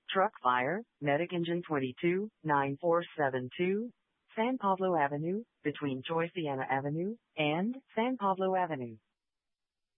Truck fire, Medic Engine 22, 9472, San Pablo Avenue, between Joyciana Avenue and San Pablo Avenue.